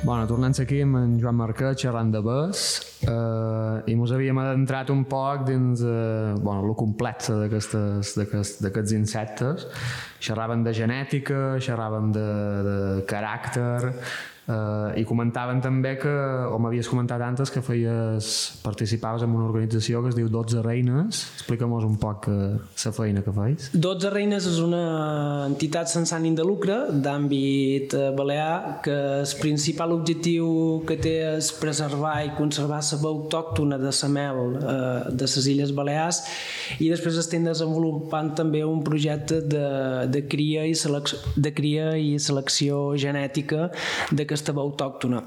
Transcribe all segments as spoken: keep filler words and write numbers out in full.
Bueno, tornant aquí amb en Joan Marquet xerrant de bes eh, i mos havíem adentrat un poc dins eh, bueno, lo complex d'aquests insectes. Xerràvem de genètica, xerràvem de, de caràcter eh, i comentaven també que, o m'havies comentat antes, que feies, participaves en una organització que es diu dotze Reines. Explica'm-nos un poc la feina que feis. dotze Reines és una entitat sense ànim de lucre d'àmbit balear que el principal objectiu que té és preservar i conservar la veu autòctona de la mel eh, de les Illes Balears, i després estem desenvolupant també un projecte de, de, cria, i selec, de cria i selecció genètica d'aquesta veu autòctona.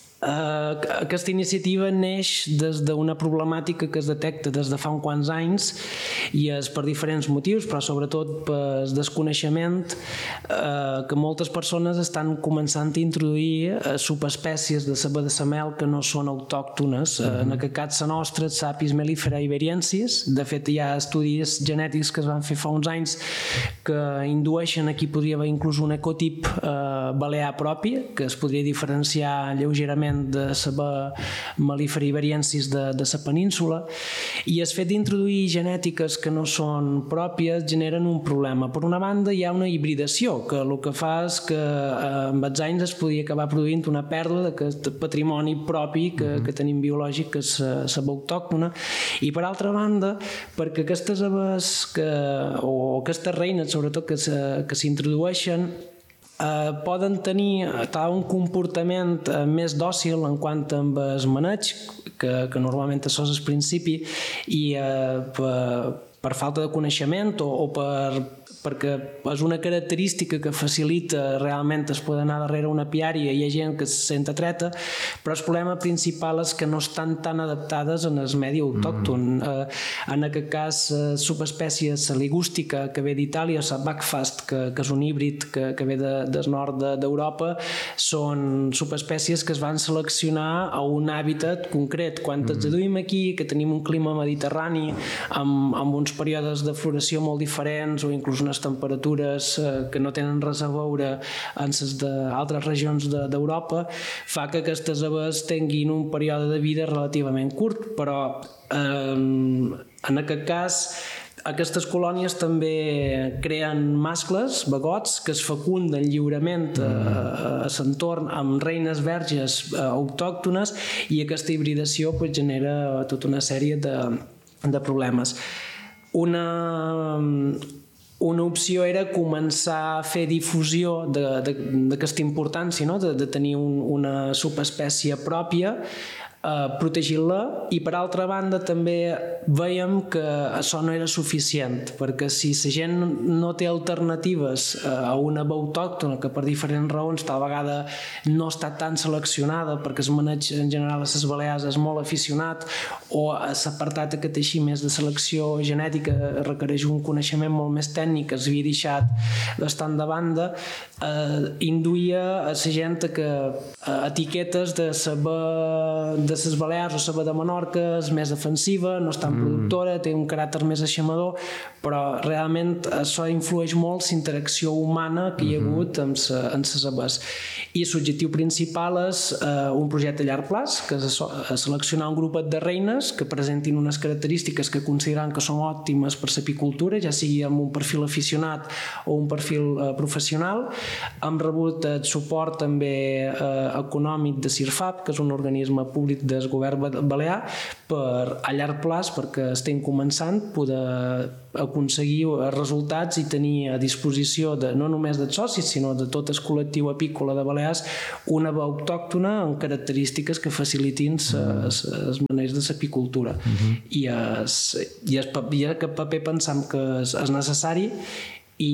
Uh, aquesta iniciativa neix des d'una problemàtica que es detecta des de fa uns quants anys, i és per diferents motius, però sobretot per desconeixement, uh, que moltes persones estan començant a introduir uh, subespècies de la de la mel que no són autòctones. Uh, en aquest cas la nostra, Apis mellifera iberiensis. De fet, hi ha estudis genètics que es van fer fa uns anys que indueixen aquí podria haver inclús un ecotip uh, balear propi, que es podria diferenciar lleugerament de la mellifera iberiensis de, de la península, i el fet d'introduir genètiques que no són pròpies generen un problema. Per una banda, hi ha una hibridació, que el que fa és que eh, amb els anys es podia acabar produint una pèrdua d'aquest patrimoni propi que, uh-huh. que tenim biològic, que és la veu autòctona, i per altra banda, perquè aquestes aves que, o aquestes reines, sobretot, que, que s'introdueixen, Uh, poden tenir uh, un comportament uh, més dòcil en quant amb el maneig, que, que normalment això és el principi, i uh, per, per falta de coneixement o, o per, perquè és una característica que facilita realment es poder anar darrere una apiària, i hi ha gent que se sent atreta, però el problema principal és que no estan tan adaptades en el medi autòcton. Mm. Uh, en aquest cas, uh, subespècie saligústica que ve d'Itàlia, la Buckfast, que, que és un híbrid que, que ve de, del nord d'Europa, són subespècies que es van seleccionar a un hàbitat concret. Quan mm. ens aduïm aquí, que tenim un clima mediterrani amb, amb uns períodes de floració molt diferents, o inclús unes temperatures eh, que no tenen res a veure en les d'altres regions d'Europa, fa que aquestes aves tinguin un període de vida relativament curt, però eh, en aquest cas aquestes colònies també creen mascles, bagots, que es fecunden lliurement a, a l'entorn amb reines verges autòctones, i aquesta hibridació pues, genera tota una sèrie de, de problemes. Una... Una opció era començar a fer difusió d'aquesta importància, no? de, de tenir un, una subespècie pròpia, eh, protegir-la, i per altra banda també veiem que això no era suficient, perquè si la gent no té alternatives a una veu autòctona que per diferents raons tal vegada no està tan seleccionada, perquè el maneig en general a les Balears és molt aficionat, o l'apartat que té així més de selecció genètica requereix un coneixement molt més tècnic, es havia deixat bastant de banda, eh, induïa a la gent que eh, etiquetes de saber de les Balears o saber de Menorca és més defensiva, no és tan productora, té un caràcter més eixamador, però realment això influeix molt la interacció humana que hi ha hagut amb les aves. I l'objectiu principal és eh, un projecte a llarg plaç, que és seleccionar un grupet de reines que presentin unes característiques que consideren que són òptimes per l'apicultura, ja sigui amb un perfil aficionat o un perfil eh, professional. Hem rebut el suport també eh, econòmic de CIRFAP, que és un organisme públic del govern balear, per a llarg plaç, perquè estem començant poder aconseguir resultats i tenir a disposició de, no només dels socis, sinó de tot el col·lectiu apícola de Balears, una veu autòctona amb característiques que facilitin el maneig de l'apicultura. Uh-huh. I, es, i, es, i aquest paper pensam que és, és necessari, i,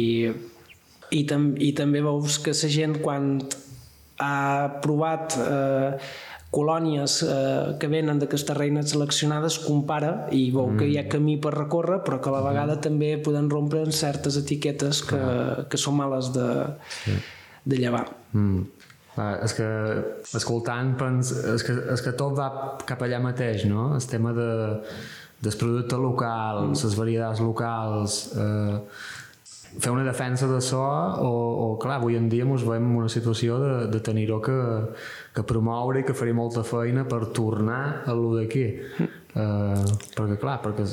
i, tam, i també veus que la gent, quan ha provat eh, colònies eh, que venen d'aquestes reines seleccionades, compara i veu mm. que hi ha camí per recórrer, però que a la vegada mm. també poden rompre en certes etiquetes que, ah. que són males de, sí. de llevar. Mm. Ah, és que escoltant pens, és, que, és que tot va cap allà mateix, no? El tema de, del producte local, mm. les varietats locals, eh, fer una defensa de so o, o clar, avui en dia ens veiem en una situació de, de tenir-ho que, que promoure i que faré molta feina per tornar a lo d'aquí. Uh, perquè clar, perquè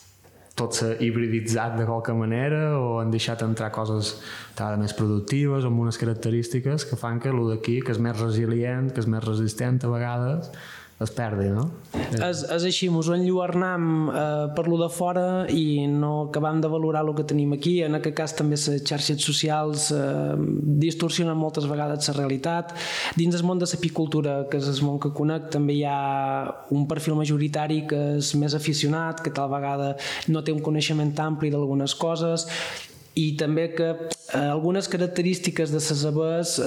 tot s'ha hibriditzat de qualque manera o han deixat entrar coses cada més productives amb unes característiques que fan que lo d'aquí, que és més resilient, que és més resistent a vegades, es perdi, no? És, és així, mos enlluernam eh, per lo de fora i no acabam de valorar el que tenim aquí. En aquest cas també les xarxes socials eh, distorsionen moltes vegades la realitat. Dins del món de l'apicultura, que és el món que conec, també hi ha un perfil majoritari que és més aficionat, que tal vegada no té un coneixement ampli d'algunes coses, i també que eh, algunes característiques de les aves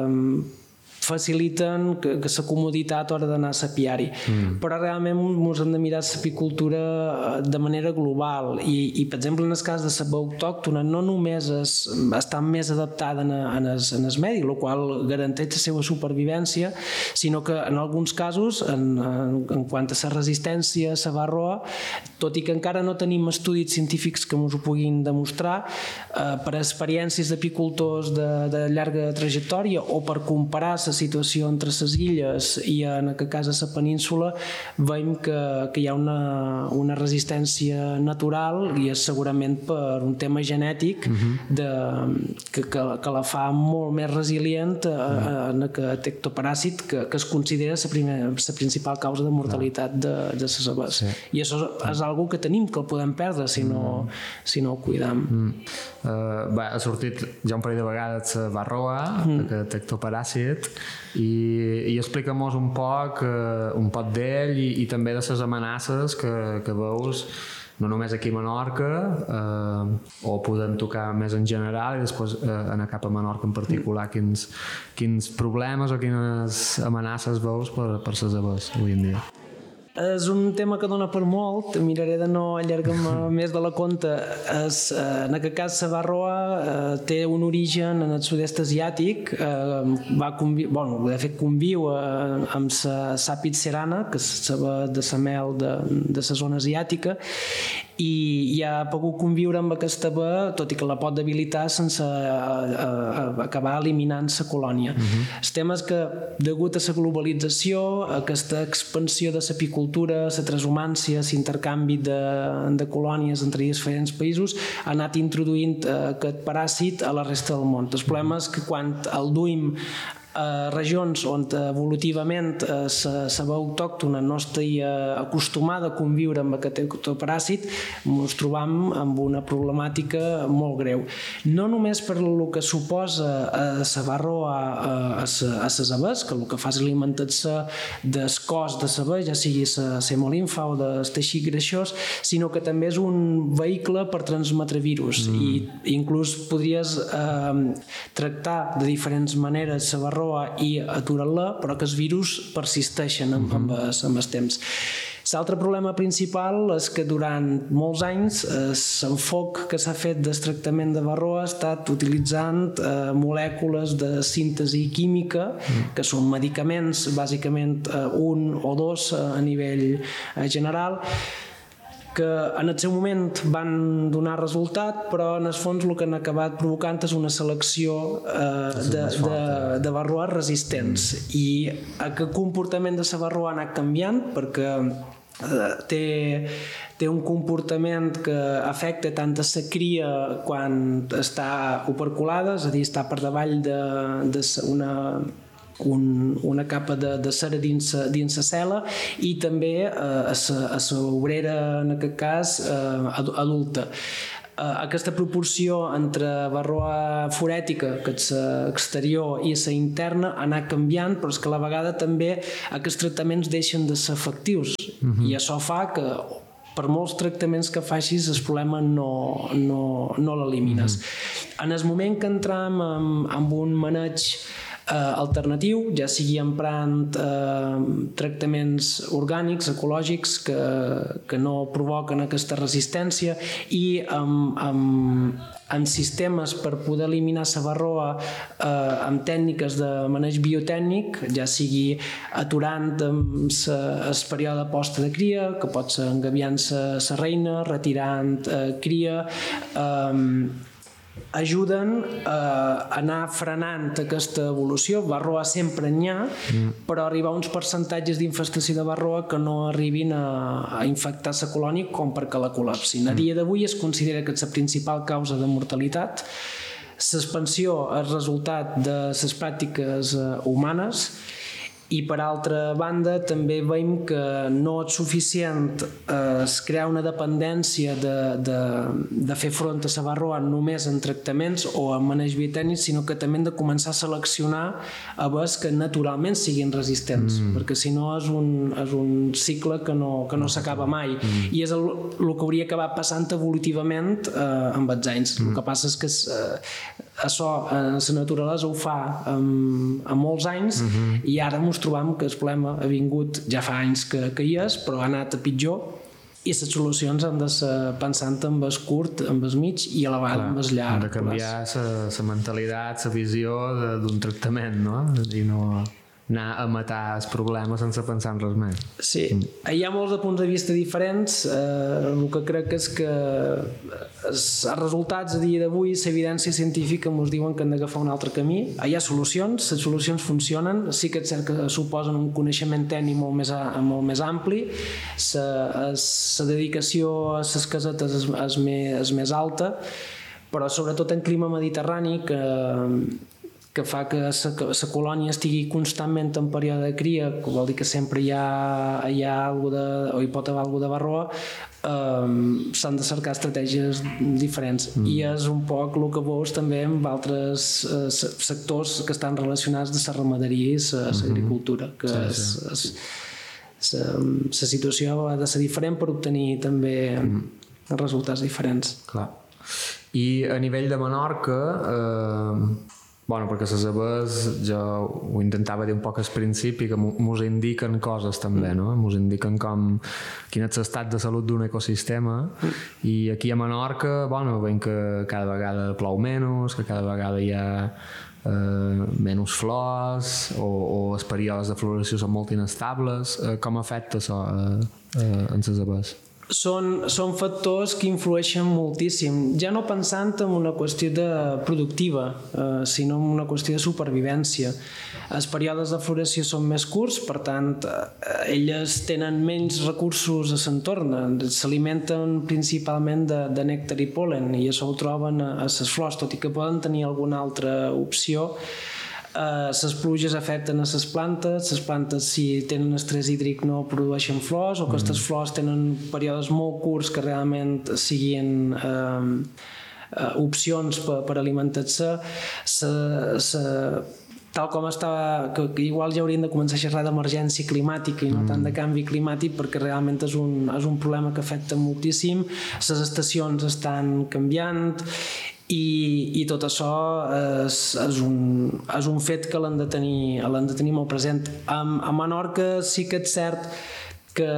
eh, faciliten que, que la comoditat a l'hora d'anar a sapiar-hi. Mm. Però realment ens hem de mirar l'apicultura de manera global i, i per exemple, en el cas de l'ave autòctona no només és, està més adaptada en, en, el, en el medi, el qual garanteix la seva supervivència, sinó que en alguns casos, en, en, en quant a la resistència a la varroa, tot i que encara no tenim estudis científics que ens ho puguin demostrar, eh, per experiències d'apicultors de, de llarga trajectòria o per comparar la situació entre les illes i en aquest cas a la península, veiem que, que hi ha una, una resistència natural i és segurament per un tema genètic de, que, que, que la fa molt més resilient en aquest ectoparàsit que, que es considera la, primer, la principal causa de mortalitat de, de les aves. Sí. I això és algo que tenim, que el podem perdre si no, mm. si no ho cuidam. Mm. Uh, bé, ha sortit ja un parell de vegades la varroa, mm. aquest ectoparàsit, i, i explica-mos un poc uh, un poc d'ell i, i també de les amenaces que, que veus no només aquí a Menorca, eh, o podem tocar més en general i després eh, anar cap a Menorca en particular, quins, quins problemes o quines amenaces veus per, per les aves avui en dia. És un tema que dona per molt, miraré de no allargar-me més de la compte. És, en aquest cas, la varroa eh, té un origen en el sud-est asiàtic, eh, va conviure, bueno, de fet conviu eh, amb la sàpid serana, que és la de la mel de, de la zona asiàtica, i, i ha pogut conviure amb aquesta ave, tot i que la pot debilitar sense eh, eh, acabar eliminant la colònia. Uh-huh. El tema és que, degut a la globalització, aquesta expansió de l'apicultura, la transhumància, l'intercanvi de, de colònies entre diferents països ha anat introduint eh, aquest paràsit a la resta del món. El problema és que quan el duim a regions on evolutivament la ave autòctona no estia acostumada a conviure amb aquest ectoparàsit, ens trobam amb una problemàtica molt greu. No només per el que suposa a la varroa a les aves, que el que fa és alimentar-se del cos de l'ave, ja sigui la semolimfa o del teixit greixós, sinó que també és un vehicle per transmetre virus. Mm. I inclús podries eh, tractar de diferents maneres la varroa i aturar-la, però que els virus persisteixen amb, amb, els, amb els temps. L'altre problema principal és que durant molts anys l'enfoc que s'ha fet del tractament de varroa ha estat utilitzant eh, molècules de síntesi química, mm. que són medicaments, bàsicament eh, un o dos eh, a nivell eh, general, que en el seu moment van donar resultat, però en el fons el que han acabat provocant és una selecció eh, de, de, de varroes resistents. Mm. I aquest comportament de la varroa ha anat canviant perquè eh, té, té un comportament que afecta tant a la cria quan està operculada, és a dir, està per davall d'una Un, una capa de, de cera dins, dins la cel·la, i també eh, a la obrera, en aquest cas, eh, adulta. Eh, aquesta proporció entre varroa forètica, que és l'exterior, i la interna ha anat canviant, però és que a la vegada també aquests tractaments deixen de ser efectius. Mm-hmm. I això fa que per molts tractaments que facis el problema no, no, no l'elimines. Mm-hmm. En el moment que entram amb, amb un maneig Eh, alternatiu, ja sigui emprant eh, tractaments orgànics, ecològics, que, que no provoquen aquesta resistència, i amb, amb, amb sistemes per poder eliminar la varroa eh, amb tècniques de maneig biotècnic, ja sigui aturant el període de posta de cria, que pot ser engaviant la reina, retirant eh, cria, eh, ajuden a anar frenant aquesta evolució. Varroa sempre n'hi ha, mm. però arriba a uns percentatges d'infestació de varroa que no arribin a, a infectar la colònia com perquè la col·lapsin. Mm. A dia d'avui es considera que és la principal causa de mortalitat. L'expansió és resultat de les pràctiques humanes i per altra banda també veiem que no és suficient eh, crear una dependència de, de, de fer front a la varroa només en tractaments o en maneig biotècnic, sinó que també hem de començar a seleccionar aves que naturalment siguin resistents, mm. perquè si no és un, és un cicle que no, que no s'acaba mai, mm. i és el, el que hauria acabat passant evolutivament eh, amb els anys. Mm. El que passa és que eh, això en la naturalesa ho fa en, en molts anys, mm-hmm. i ara ens trobam que el problema ha vingut ja fa anys que, que hi és, però ha anat a pitjor, i les solucions han de ser pensant en el curt, en el mig i a la vegada en el llarg. Han de canviar la mentalitat, la visió d'un tractament, no? I no anar a matar els problemes sense pensar en res més. Sí, hi ha molts de punts de vista diferents. Eh, el que crec és que els resultats a dia d'avui, l'evidència científica ens diuen que hem d'agafar un altre camí. Hi ha solucions, les solucions funcionen, sí que és cert que suposen un coneixement tècnic molt més, molt més ampli, la dedicació a les casetes és, és, més, és més alta, però sobretot en clima mediterrani, que que fa que la colònia estigui constantment en període de cria, que vol dir que sempre hi ha, hi ha algo de, o hi pot haver alguna de varroa, eh, s'han de cercar estratègies diferents. Mm. I és un poc el que veus també amb altres eh, sectors que estan relacionats de la ramaderia i l'agricultura, que sí, és, sí. és, la situació ha de ser diferent per obtenir també mm. resultats diferents. Clar. I a nivell de Menorca, eh, bueno, perquè les aves, jo ho intentava dir un poc al principi, que mos indiquen coses també, no? Mos indiquen com quin és l'estat de salut d'un ecosistema, i aquí a Menorca, bueno, veiem que cada vegada plou menys, que cada vegada hi ha eh, menys flors, o, o els períodes de floració són molt inestables. Eh, com afecta això eh, eh, en les aves? Són, són factors que influeixen moltíssim, ja no pensant en una qüestió de productiva, eh, sinó en una qüestió de supervivència. Els períodes de floració són més curts, per tant, eh, elles tenen menys recursos a l'entorn, s'alimenten principalment de, de nèctar i pol·len, i això ho troben a, a les flors, tot i que poden tenir alguna altra opció. Les uh, pluges afecten a les plantes, les plantes si tenen estrès hídric no produeixen flors, o que aquestes flors tenen períodes molt curts que realment siguin uh, uh, opcions per, per alimentar-se. Se, se, tal com està, que, que igual ja hauríem de començar a xerrar d'emergència climàtica i no tant de canvi climàtic, perquè realment és un, és un problema que afecta moltíssim. Les estacions estan canviant, I, i tot això és, és, un, és un fet que l'hem de tenir, l'hem de tenir molt present. A, a Menorca sí que és cert que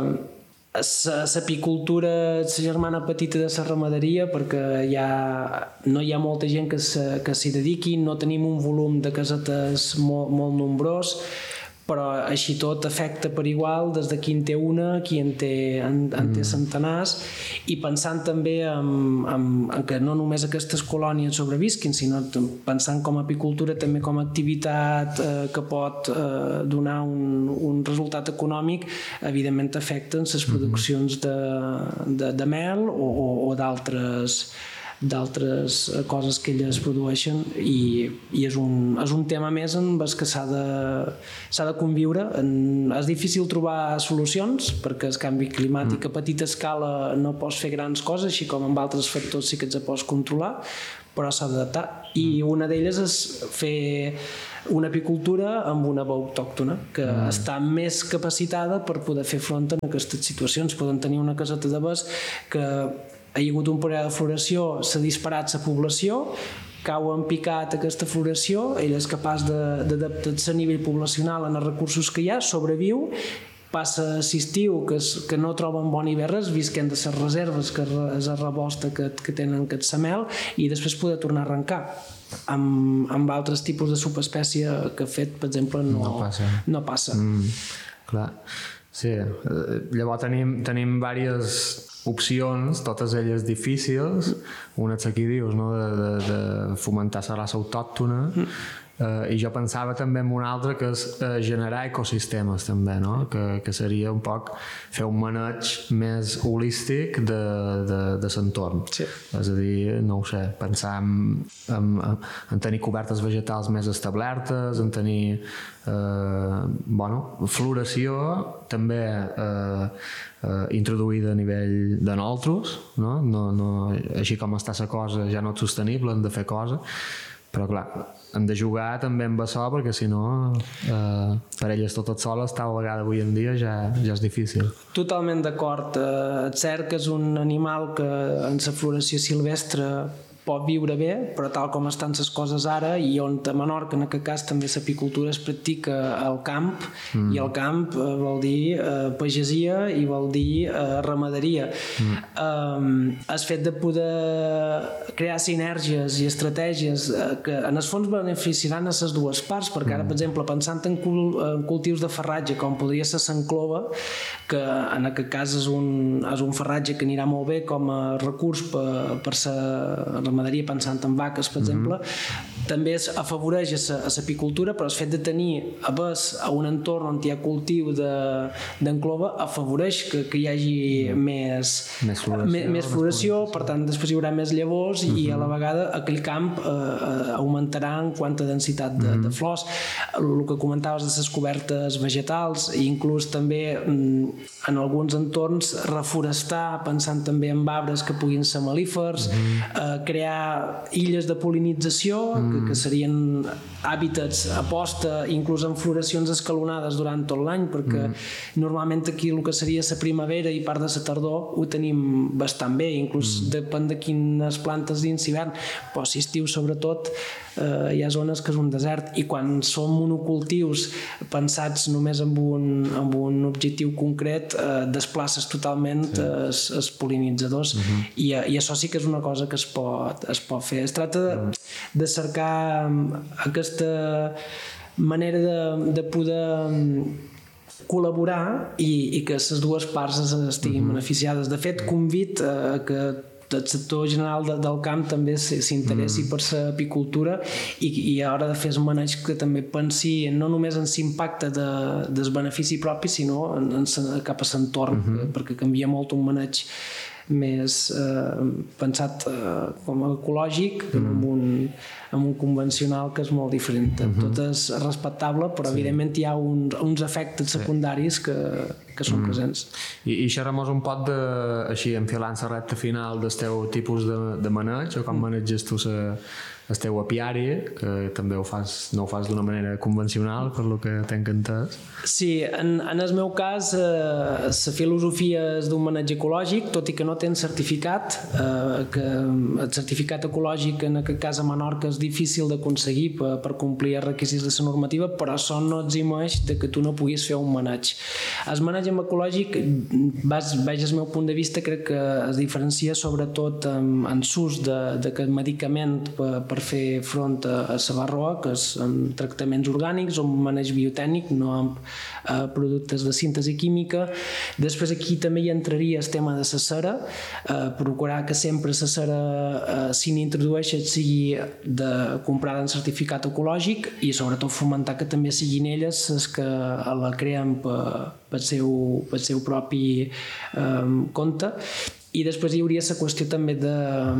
l'apicultura és la germana petita de la ramaderia, perquè hi ha, no hi ha molta gent que, se, que s'hi dediqui, no tenim un volum de casetes molt, molt nombrós, però així tot afecta per igual, des de qui en té una, qui en té, en, en té centenars, i pensant també en, en, en que no només aquestes colònies sobrevisquin, sinó pensant com a apicultura també com a activitat eh, que pot eh, donar un, un resultat econòmic, evidentment afecten les produccions de, de, de mel o, o, o d'altres d'altres coses que elles produeixen, i, i és, un, és un tema més en el que s'ha de, s'ha de conviure. En, és difícil trobar solucions perquè el canvi climàtic a petita escala no pots fer grans coses, així com amb altres factors sí que ets pots controlar, però s'ha d'adaptar, i una d'elles és fer una apicultura amb una veu autòctona que mm. està més capacitada per poder fer front a aquestes situacions. Poden tenir una caseta d'aves que hi ha hagut un període de floració, s'ha disparat la població, cau en picat aquesta floració, ell és capaç d'adaptar-se a nivell poblacional en els recursos que hi ha, sobreviu, passa l'estiu que, que no troben bon hivern, visquen de les reserves, que és la rebosta que, que tenen aquest samel, i després poder tornar a arrencar. Amb, amb altres tipus de subespècie que ha fet, per exemple, no, no passa. No passa. Mm, clar. Sí, llavors tenim, tenim diverses opcions, totes elles difícils. Una és aquí dius, no? de, de, de fomentar la raça autòctona, mm. Uh, i jo pensava també en una altra que és uh, generar ecosistemes també, no? que, que seria un poc fer un maneig més holístic de, de, de l'entorn. Sí. És a dir, no ho sé, pensar en, en, en tenir cobertes vegetals més establertes, en tenir eh, bueno, floració també eh, eh, introduïda a nivell de nosaltres, no? No, no, així com està la cosa ja no és sostenible, hem de fer coses, però clar, hem de jugar també amb això perquè si no eh, per elles totes soles tal vegada avui en dia ja, ja és difícil. Totalment d'acord. Eh, és cert que és un animal que en la floració silvestre pot viure bé, però tal com estan les coses ara, i on a Menorca en aquest cas també l'apicultura es practica al camp, mm. i el camp eh, vol dir eh, pagesia i vol dir eh, ramaderia. Mm. Eh, el fet de poder crear sinergies i estratègies eh, que en el fons beneficiaran a les dues parts, perquè ara, per exemple, pensant en, cul en cultius de farratge, com podria ser l'enclova, que en aquest cas és un, és un farratge que anirà molt bé com a recurs per, per la ramaderia, pensant en vaques, per exemple, mm-hmm. també es afavoreix a l'apicultura, però el fet de tenir a vés a un entorn on hi ha cultiu d'enclova afavoreix que, que hi hagi mm. més, més floració, més, més floració per tant després hi haurà més llavors, mm-hmm. i a la vegada aquell camp eh, augmentarà en quant a densitat de, mm-hmm. de flors. El que comentaves de les cobertes vegetals, i inclús també en alguns entorns reforestar, pensant també en arbres que puguin ser melífers, mm-hmm. eh, crear illes de polinització, mm. que, que serien hàbitats a posta, inclús en floracions escalonades durant tot l'any, perquè mm. normalment aquí el que seria la primavera i part de la tardor ho tenim bastant bé, inclús mm. depèn de quines plantes dins hivern, però si estiu sobretot eh, hi ha zones que és un desert, i quan són monocultius pensats només amb un, amb un objectiu concret eh, desplaces totalment sí. els, els polinitzadors, mm-hmm. I, i això sí que és una cosa que es pot, es pot fer. Es tracta de, de cercar aquesta manera de, de poder col·laborar i, i que les dues parts estiguin mm-hmm. beneficiades. De fet, convit a que el sector general de, del camp també s'interessi mm. per l'apicultura i, i a l'hora de fer el maneig que també pensi no només en l'impacte de, del benefici propi, sinó en, en, cap a l'entorn, mm-hmm. perquè canvia molt un maneig més eh, pensat eh, com a ecològic mm. amb, un, amb un convencional que és molt diferent. Mm-hmm. Tot és respectable, però sí. evidentment hi ha un, uns efectes secundaris que, que són mm. presents. I, i xerrem-nos un poc de, així, enfilant la recta final del teu tipus de, de maneig, o com mm. maneges tu la el teu apiari, que també ho fas, no ho fas d'una manera convencional, per lo que t'he entès. Sí, en, en el meu cas eh, la filosofia és d'un maneig ecològic, tot i que no tens certificat, eh, que el certificat ecològic en aquest cas a Menorca és difícil d'aconseguir per, per complir els requisits de la normativa, però això no eximeix de que tu no puguis fer un maneig. El maneig amb ecològic, vaig, vaig al meu punt de vista, crec que es diferencia sobretot en, en l'ús d'aquest medicament per, per fer front a la varroa, que és amb tractaments orgànics o amb maneig biotècnic, no amb eh, productes de síntesi química. Després aquí també hi entraria el tema de la cera, eh, procurar que sempre la cera, eh, si n'introdueixes, sigui de comprada en certificat ecològic, i sobretot fomentar que també siguin elles les que la creen per, pel seu, pel seu propi eh, compte. I després hi hauria la qüestió també de,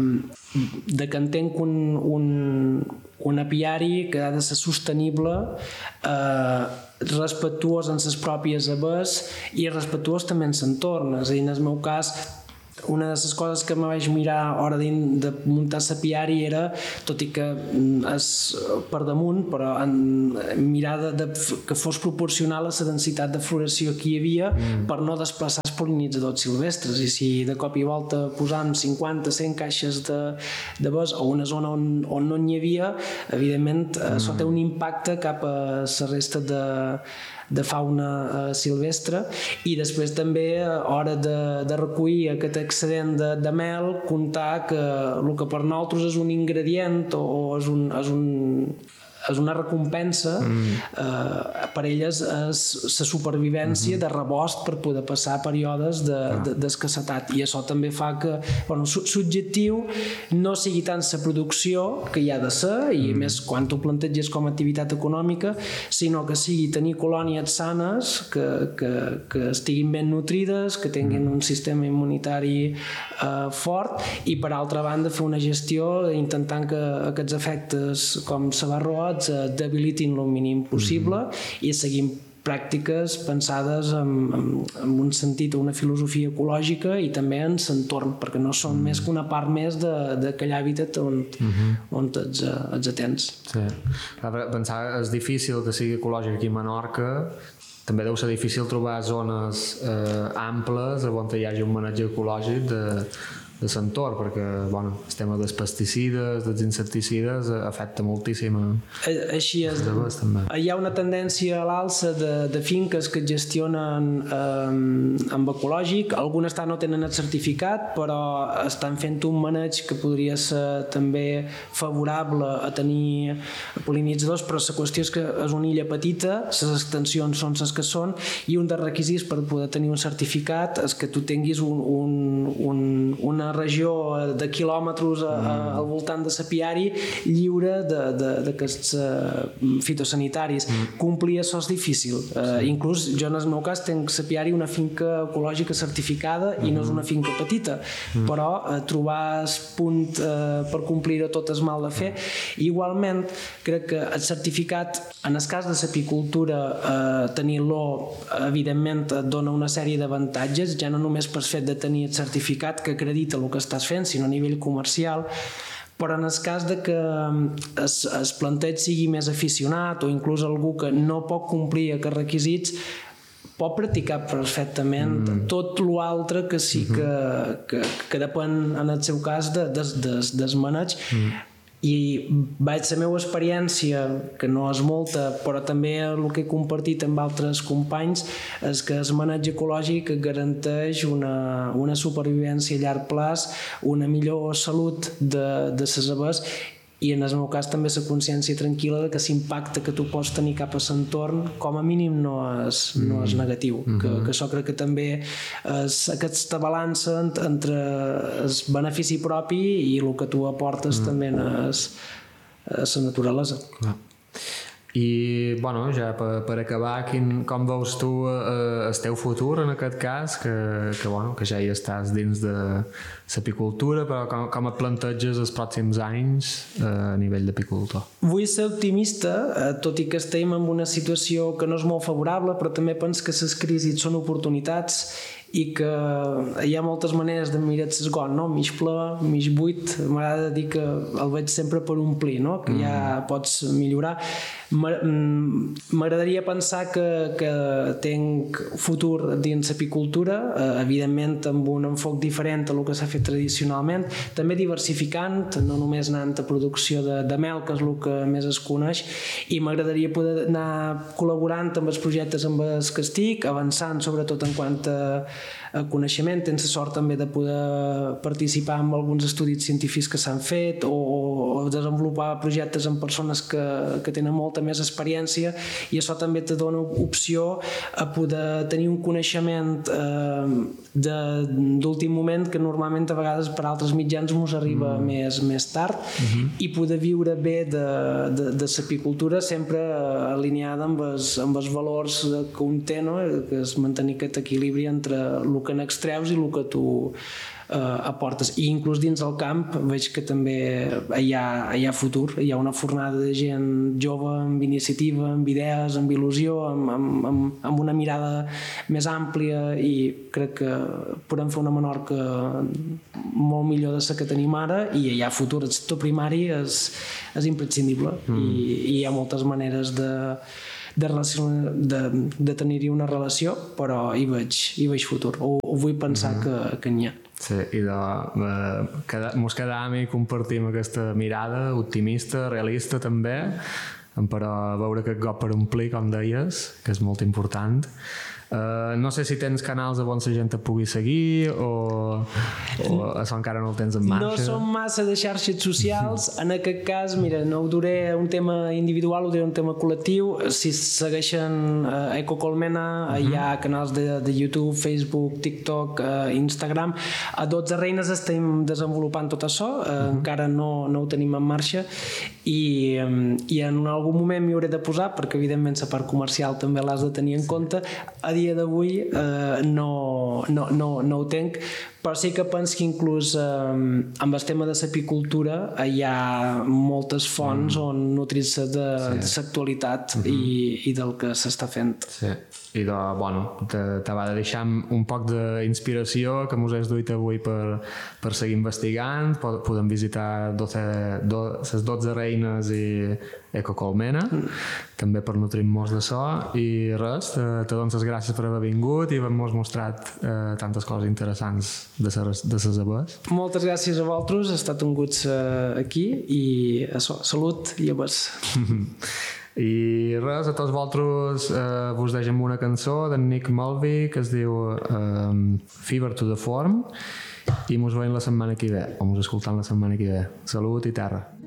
de que entenc un, un, un apiari que ha de ser sostenible, eh, respectuós en les pròpies avers i respectuós també en l'entorn. És a dir, en el meu cas, una de les coses que me vaig mirar a l'hora de muntar l'apiari era, tot i que és per damunt, però en mirar de, de, que fos proporcional a la densitat de floració que hi havia mm. per no desplaçar els pol·linitzadors silvestres. I si de cop i volta posam cinquanta a cent caixes de, de bes a una zona on, on no n'hi havia, evidentment mm. això té un impacte cap a la resta de de fauna eh, silvestre, i després també a hora de, de recollir aquest excedent de, de mel, comptar que el que per nosaltres és un ingredient o és un, és un és una recompensa, mm. eh, per elles és la supervivència mm-hmm. de rebost per poder passar períodes d'escassetat, de, de, i això també fa que bueno, l'objectiu no sigui tant la producció que hi ha de ser, i mm. més quan tu planteges com a activitat econòmica, sinó que sigui tenir colònies sanes que, que, que estiguin ben nutrides, que tinguin mm. un sistema immunitari eh, fort, i per altra banda fer una gestió intentant que aquests efectes com la barroa es debilitin el mínim possible mm. i seguim pràctiques pensades en, en, en un sentit, una filosofia ecològica i també en l'entorn, perquè no són mm. més que una part més d'aquell hàbitat on, mm-hmm. on ets, ets atents. Sí. Pensar és difícil que sigui ecològic aquí a Menorca, també deu ser difícil trobar zones eh, amples on hi hagi un maneig ecològic de, de l'entorn, perquè bueno, el tema dels pesticides, dels insecticides afecta moltíssim a... Així és. Hi ha una tendència a l'alça de, de finques que gestionen eh, amb ecològic, algunes no tenen el certificat, però estan fent un maneig que podria ser també favorable a tenir pol·linitzadors, però la qüestió és que és una illa petita, les extensions són les que són, i un dels requisits per poder tenir un certificat és que tu tinguis un, un, un, una regió de quilòmetres a, a, al voltant de l'apiari lliure d'aquests uh, fitosanitaris. Mm. Complir això és difícil. Uh, inclús jo en el meu cas tenc l'apiari una finca ecològica certificada mm. i no és una finca petita, mm. però uh, trobar el punt uh, per complir-ho tot és mal de fer. Igualment, crec que el certificat, en el cas de l'apicultura, uh, tenir-lo evidentment et dona una sèrie d'avantatges, ja no només per fet de tenir el certificat que acredita el que estàs fent, sinó a nivell comercial, però en el cas de que es, es planteig sigui més aficionat o inclús algú que no pot complir aquests requisits, pot practicar perfectament mm. tot l'altre que sí que, que, que depèn en el seu cas de, de, de, del maneig. Mm. I vaig la meva experiència, que no és molta, però també el que he compartit amb altres companys, és que el maneig ecològic garanteix una, una supervivència a llarg plaç, una millor salut de, de les aves, i en el meu cas també la consciència tranquil·la de que l'impacte que tu pots tenir cap a l'entorn com a mínim no és, mm. no és negatiu. Mm-hmm. que, que això crec que també és aquesta balança entre el benefici propi i el que tu aportes mm. també és, és la naturalesa. Clar. I, bueno, ja per, per acabar, quin, com veus tu eh, el teu futur en aquest cas, que, que, bueno, que ja hi estàs dins de l'apicultura, però com, com et planteges els pròxims anys eh, a nivell d'apicultor? Vull ser optimista, eh, tot i que estem en una situació que no és molt favorable, però també penso que les crisis són oportunitats i que hi ha moltes maneres de mirar el got, no? Mig ple, mig buit. M'agrada dir que el veig sempre per omplir, no? Que ja pots millorar. M'agradaria pensar que, que tenc futur dins l'apicultura, eh, evidentment amb un enfoc diferent a el que s'ha fet tradicionalment, també diversificant, no només anant a producció de, de mel, que és el que més es coneix, i m'agradaria poder anar col·laborant amb els projectes amb els que estic, avançant sobretot en quant a coneixement. Tens la sort també de poder participar en alguns estudis científics que s'han fet o, o desenvolupar projectes amb persones que, que tenen molta més experiència, i això també te dona opció a poder tenir un coneixement eh, d'últim moment que normalment a vegades per altres mitjans mos arriba mm. més, més tard, mm-hmm. i poder viure bé de, de, de l'apicultura sempre alineada amb els, amb els valors que un té, no? Que és mantenir aquest equilibri entre el que n'extreus i el que tu eh, aportes. I inclús dins el camp veig que també hi ha, hi ha futur, hi ha una fornada de gent jove amb iniciativa, amb idees, amb il·lusió, amb, amb, amb, amb una mirada més àmplia, i crec que podem fer una Menorca molt millor de la que tenim ara, i hi ha futur. El sector primari és, és imprescindible mm. i, i hi ha moltes maneres de de, de, de tenir-hi una relació, però hi veig, hi veig futur, o, o vull pensar mm-hmm. que, que n'hi ha. Sí, i de, de, queda, mos quedam i compartim aquesta mirada optimista, realista també, però veure aquest got per omplir, com deies, que és molt important. Uh, no sé si tens canals on la gent et pugui seguir o, o això encara no el tens en marxa. No som massa de xarxes socials. En aquest cas, mira, no ho duré un tema individual, ho duré un tema col·lectiu. Si segueixen uh, Ecocolmena, uh-huh. hi ha canals de, de YouTube, Facebook, TikTok, uh, Instagram. A dotze Reines estem desenvolupant tot això, uh, uh-huh. encara no, no ho tenim en marxa i, um, i en algun moment m'hi hauré de posar, perquè evidentment la part comercial també l'has de tenir en compte. A dia d'avui eh, no, no, no, no ho tenc, però sí que penso que inclús eh, amb el tema de l'apicultura eh, hi ha moltes fonts mm. on nutrir-se de, sí. de l'actualitat mm-hmm. i, i del que s'està fent. Sí. I de, bueno, te, te va deixar un poc d'inspiració que mos has duit avui per, per seguir investigant. Podem visitar les dotze Reines i Ecocolmena, mm. també per nutrir-nos de so. I res, te, te dones les gràcies per haver vingut i haver-nos mostrat eh, tantes coses interessants de les aves. Moltes gràcies a vosaltres, ha estat un gust eh, aquí i això, salut i aves. I res, a tots vosaltres eh, vos deixem una cançó d'en Nick Mulvey que es diu eh, Fever to the Form i mos veiem la setmana que ve o mos escoltam la setmana que ve. Salut i terra.